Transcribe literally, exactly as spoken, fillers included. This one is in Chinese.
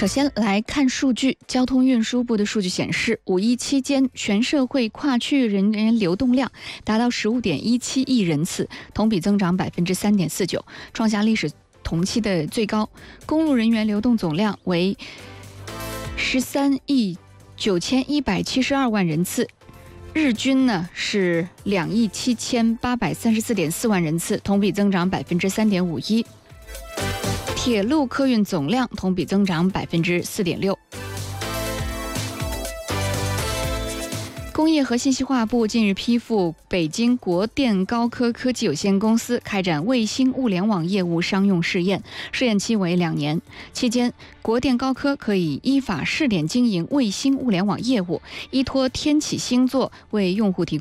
首先来看数据，交通运输部的数据显示，五一期间全社会跨区域人员流动量达到十五点一七亿人次，同比增长百分之三点四九，创下历史同期的最高。公路人员流动总量为十三亿九千一百七十二万人次，日均呢是两亿七千八百三十四点四万人次，同比增长百分之三点五一。铁路客运总量同比增长百分之四点六。工业和信息化部近日批复北京国电高科科技有限公司开展卫星物联网业务商用试验，试验期为两年。期间，国电高科可以依法试点经营卫星物联网业务，依托天启星座为用户提供